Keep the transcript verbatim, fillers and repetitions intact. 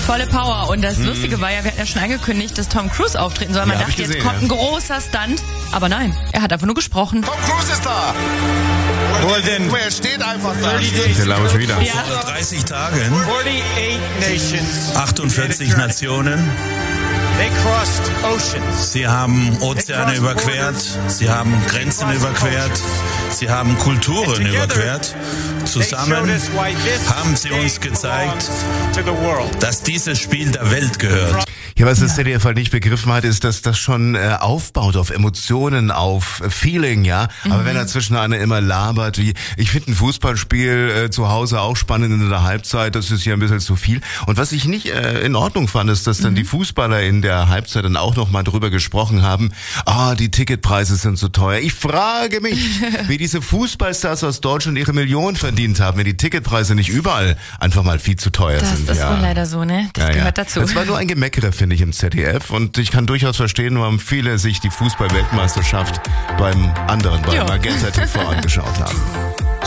Volle Power. Und das Lustige war ja, wir hatten ja schon angekündigt, dass Tom Cruise auftreten soll. Man Ja, hab dachte, ich gesehen, jetzt kommt ja. ein großer Stunt. Aber nein, er hat einfach nur gesprochen. Tom Cruise ist da! Well then, Er steht einfach da. Der laufe ich wieder. Ja. Vor dreißig Tagen, forty-eight nations, achtundvierzig Nationen. they crossed oceans. Sie haben Ozeane überquert, sie haben Grenzen überquert, sie haben Kulturen überquert. They showed Zusammen us why this haben sie uns state gezeigt, belongs to the world. dass dieses Spiel der Welt gehört. Ja, was das Z D F halt nicht begriffen hat, ist, dass das schon äh, aufbaut auf Emotionen, auf äh, Feeling, ja. Aber wenn dazwischen einer immer labert, wie ich finde ein Fußballspiel äh, zu Hause auch spannend in der Halbzeit, das ist ja ein bisschen zu viel. Und was ich nicht äh, in Ordnung fand, ist, dass dann die Fußballer in der Halbzeit dann auch noch mal drüber gesprochen haben, ah, die Ticketpreise sind so teuer. Ich frage mich, wie diese Fußballstars aus Deutschland ihre Millionen verdient haben, wenn die Ticketpreise nicht überall einfach mal viel zu teuer Das sind. ist ja. wohl leider so, ne? Das Ja, gehört ja. dazu. Das war nur ein Gemeckere, finde ich, im Z D F. Und ich kann durchaus verstehen, warum viele sich die Fußball-Weltmeisterschaft beim anderen, beim Ja. Magenta T V angeschaut haben.